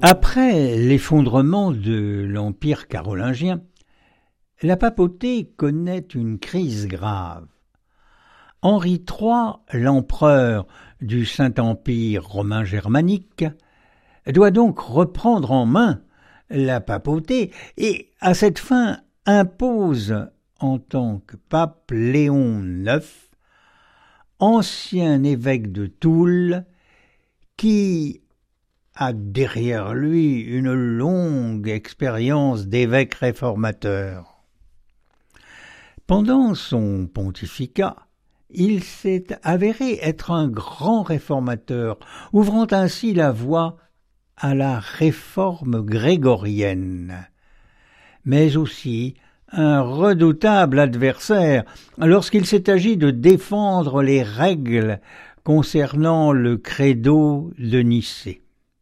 Après l'effondrement de l'Empire carolingien, la papauté connaît une crise grave. Henri III, l'empereur du Saint-Empire romain germanique, doit donc reprendre en main la papauté et, à cette fin, impose en tant que pape Léon IX, ancien évêque de Toul, qui a derrière lui une longue expérience d'évêque réformateur. Pendant son pontificat, il s'est avéré être un grand réformateur, ouvrant ainsi la voie à la réforme grégorienne, mais aussi un redoutable adversaire lorsqu'il s'est agi de défendre les règles concernant le credo de Nicée.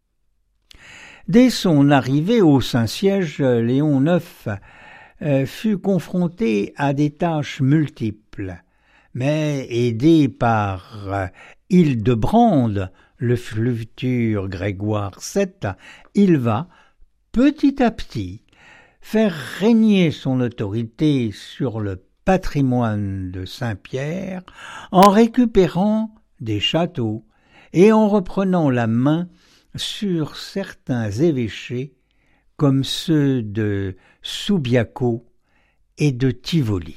Dès son arrivée au Saint-Siège, Léon IX fut confronté à des tâches multiples, mais aidé par Hildebrand, le futur Grégoire VII, il va, petit à petit, faire régner son autorité sur le patrimoine de Saint-Pierre en récupérant des châteaux et en reprenant la main sur certains évêchés comme ceux de Subiaco et de Tivoli.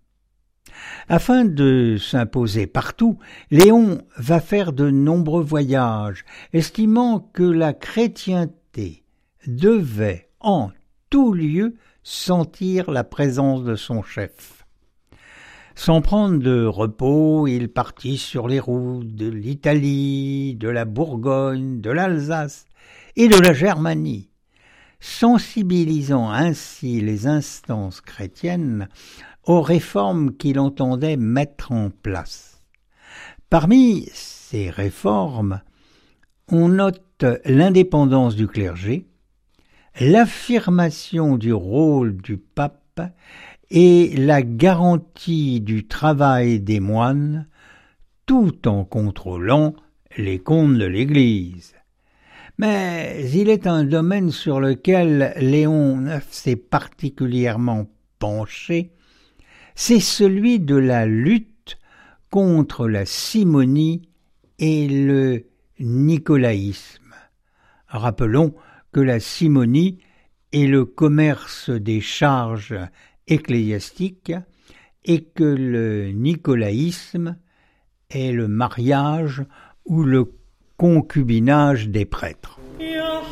Afin de s'imposer partout, Léon va faire de nombreux voyages, estimant que la chrétienté devait en tout lieu sentir la présence de son chef. Sans prendre de repos, il partit sur les routes de l'Italie, de la Bourgogne, de l'Alsace et de la Germanie, sensibilisant ainsi les instances chrétiennes aux réformes qu'il entendait mettre en place. Parmi ces réformes, on note l'indépendance du clergé, l'affirmation du rôle du pape et la garantie du travail des moines, tout en contrôlant les comptes de l'Église. Mais il est un domaine sur lequel Léon IX s'est particulièrement penché, c'est celui de la lutte contre la simonie et le nicolaïsme. Rappelons que la simonie est le commerce des charges ecclésiastiques et que le nicolaïsme est le mariage ou le concubinage des prêtres.